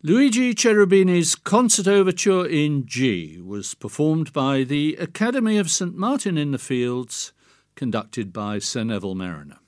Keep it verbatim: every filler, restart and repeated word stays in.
Luigi Cherubini's Concert Overture in G was performed by the Academy of St Martin in the Fields, conducted by Sir Neville Mariner.